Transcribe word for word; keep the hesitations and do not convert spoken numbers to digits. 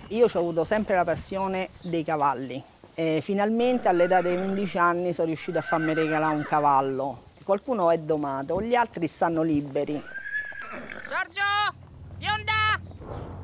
Io ho avuto sempre la passione dei cavalli e finalmente all'età dei undici anni sono riuscita a farmi regalare un cavallo. Qualcuno è domato, gli altri stanno liberi. Giorgio! Bionda!